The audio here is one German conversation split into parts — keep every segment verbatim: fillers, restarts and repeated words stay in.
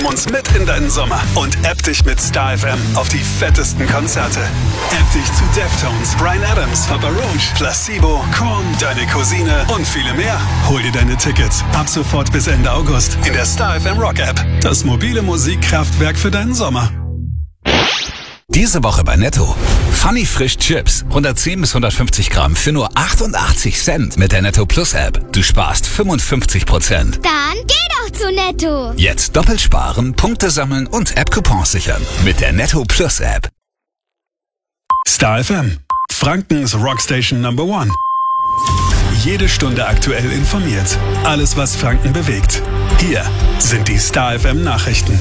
uns mit in deinen Sommer und app dich mit Star F M auf die fettesten Konzerte. App dich zu Deftones, Bryan Adams, Papa Roach, Placebo, Korn, Deine Cousine und viele mehr. Hol dir deine Tickets ab sofort bis Ende August in der Star F M Rock App. Das mobile Musikkraftwerk für deinen Sommer. Diese Woche bei Netto. Funny Frisch Chips. hundertzehn bis hundertfünfzig Gramm für nur achtundachtzig Cent mit der Netto Plus App. Du sparst fünfundfünfzig Prozent. Dann geh doch zu Netto. Jetzt doppelt sparen, Punkte sammeln und App-Coupons sichern. Mit der Netto Plus App. Star F M. Frankens Rockstation Number One. Jede Stunde aktuell informiert. Alles, was Franken bewegt. Hier sind die Star F M Nachrichten.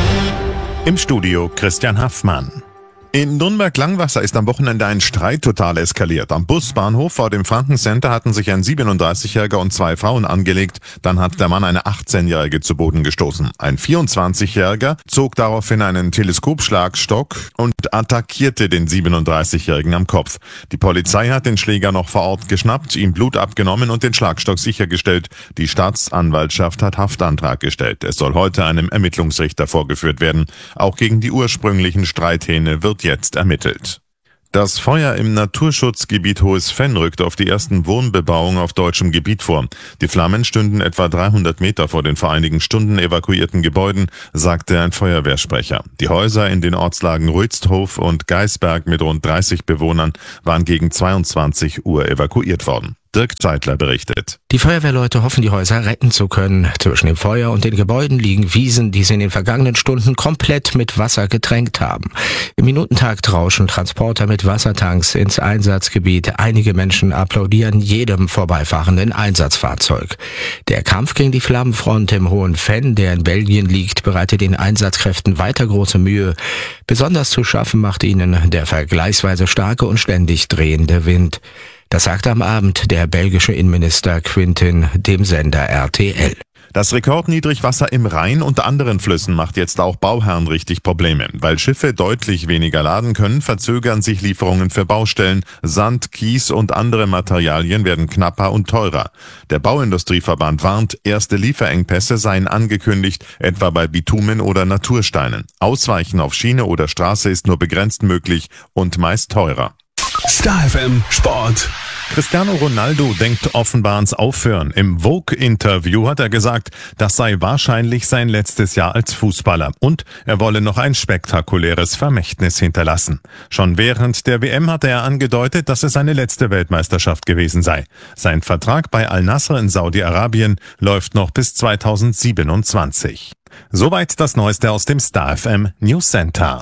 Im Studio Christian Haffmann. In Nürnberg-Langwasser ist am Wochenende ein Streit total eskaliert. Am Busbahnhof vor dem Franken-Center hatten sich ein siebenunddreißigjähriger und zwei Frauen angelegt. Dann hat der Mann eine achtzehnjährige zu Boden gestoßen. Ein vierundzwanzigjähriger zog daraufhin einen Teleskopschlagstock und attackierte den siebenunddreißigjährigen am Kopf. Die Polizei hat den Schläger noch vor Ort geschnappt, ihm Blut abgenommen und den Schlagstock sichergestellt. Die Staatsanwaltschaft hat Haftantrag gestellt. Es soll heute einem Ermittlungsrichter vorgeführt werden. Auch gegen die ursprünglichen Streithähne wird jetzt ermittelt. Das Feuer im Naturschutzgebiet Hohes Fenn rückt auf die ersten Wohnbebauungen auf deutschem Gebiet vor. Die Flammen stünden etwa dreihundert Meter vor den vor einigen Stunden evakuierten Gebäuden, sagte ein Feuerwehrsprecher. Die Häuser in den Ortslagen Rötzhof und Geisberg mit rund dreißig Bewohnern waren gegen zweiundzwanzig Uhr evakuiert worden. Dirk Zeitler berichtet. Die Feuerwehrleute hoffen, die Häuser retten zu können. Zwischen dem Feuer und den Gebäuden liegen Wiesen, die sie in den vergangenen Stunden komplett mit Wasser getränkt haben. Im Minutentakt rauschen Transporter mit Wassertanks ins Einsatzgebiet. Einige Menschen applaudieren jedem vorbeifahrenden Einsatzfahrzeug. Der Kampf gegen die Flammenfront im Hohen Fenn, der in Belgien liegt, bereitet den Einsatzkräften weiter große Mühe. Besonders zu schaffen macht ihnen der vergleichsweise starke und ständig drehende Wind. Das sagte am Abend der belgische Innenminister Quintin dem Sender R T L. Das Rekordniedrigwasser im Rhein und anderen Flüssen macht jetzt auch Bauherren richtig Probleme. Weil Schiffe deutlich weniger laden können, verzögern sich Lieferungen für Baustellen. Sand, Kies und andere Materialien werden knapper und teurer. Der Bauindustrieverband warnt, erste Lieferengpässe seien angekündigt, etwa bei Bitumen oder Natursteinen. Ausweichen auf Schiene oder Straße ist nur begrenzt möglich und meist teurer. Star F M Sport. Cristiano Ronaldo denkt offenbar ans Aufhören. Im Vogue-Interview hat er gesagt, das sei wahrscheinlich sein letztes Jahr als Fußballer und er wolle noch ein spektakuläres Vermächtnis hinterlassen. Schon während der W M hatte er angedeutet, dass es seine letzte Weltmeisterschaft gewesen sei. Sein Vertrag bei Al-Nassr in Saudi-Arabien läuft noch bis zweitausendsiebenundzwanzig. Soweit das Neueste aus dem Star F M News Center.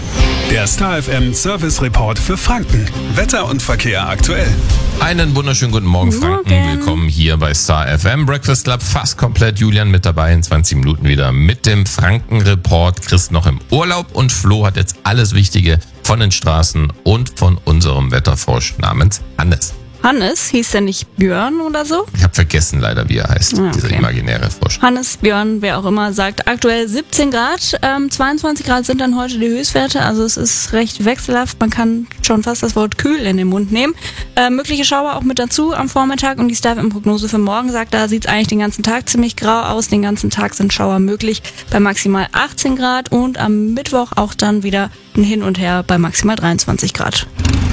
Der Star F M Service Report für Franken. Wetter und Verkehr aktuell. Einen wunderschönen guten Morgen, Franken. Morgen. Willkommen hier bei Star F M. Breakfast Club fast komplett. Julian mit dabei in zwanzig Minuten wieder mit dem Franken Report. Chris noch im Urlaub und Flo hat jetzt alles Wichtige von den Straßen und von unserem Wetterfrosch namens Hannes. Hannes, hieß der nicht Björn oder so? Ich habe vergessen leider, wie er heißt, Ah, okay. dieser imaginäre Frosch. Hannes, Björn, wer auch immer, sagt aktuell siebzehn Grad. Ähm, zweiundzwanzig Grad sind dann heute die Höchstwerte, also es ist recht wechselhaft. Man kann schon fast das Wort kühl in den Mund nehmen. Äh, mögliche Schauer auch mit dazu am Vormittag und die Star F M-Prognose für morgen sagt, da sieht es eigentlich den ganzen Tag ziemlich grau aus. Den ganzen Tag sind Schauer möglich bei maximal achtzehn Grad und am Mittwoch auch dann wieder ein Hin und Her bei maximal dreiundzwanzig Grad.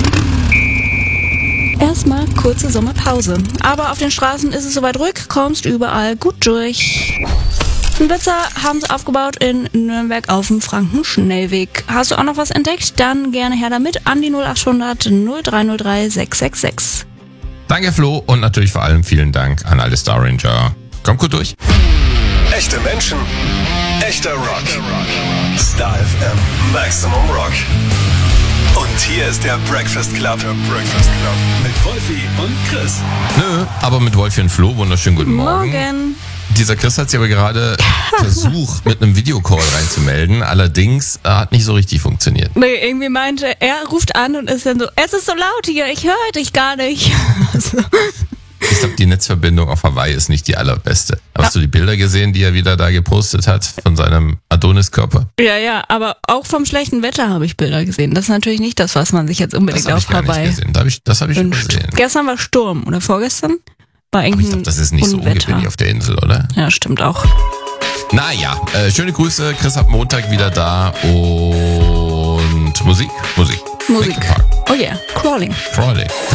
Erstmal kurze Sommerpause. Aber auf den Straßen ist es soweit ruhig, kommst überall gut durch. Ein Blitzer haben sie aufgebaut in Nürnberg auf dem Franken-Schnellweg. Hast du auch noch was entdeckt? Dann gerne her damit an die null achthundert null drei null drei sechs sechs sechs. Danke Flo und natürlich vor allem vielen Dank an alle Star Ranger. Kommt gut durch. Echte Menschen, echter Rock. Star F M Maximum Rock. Und hier ist der Breakfast Club. Der Breakfast Club. Mit Wolfi und Chris. Nö, aber mit Wolfi und Flo. Wunderschönen guten Morgen. Morgen. Dieser Chris hat sich aber gerade versucht, mit einem Videocall reinzumelden. Allerdings äh, hat nicht so richtig funktioniert. Nee, irgendwie meinte, er ruft an und ist dann so, es ist so laut hier, ich höre dich gar nicht. Also. Ich glaube, die Netzverbindung auf Hawaii ist nicht die allerbeste. Hast Ja. du die Bilder gesehen, die er wieder da gepostet hat von seinem Adoniskörper? Ja, ja, aber auch vom schlechten Wetter habe ich Bilder gesehen. Das ist natürlich nicht das, was man sich jetzt Das unbedingt habe ich auf gar nicht Hawaii gesehen. Da hab ich, das habe ich wünscht. übersehen. Gestern war Sturm oder vorgestern? War Aber ich irgendwie glaube, das ist nicht so Unwetter. ungewöhnlich auf der Insel, oder? Ja, stimmt auch. Naja, äh, schöne Grüße. Chris ab Montag wieder da. Und Musik? Musik. Musik. Linkin Park. Oh yeah, Crawling. Crawling.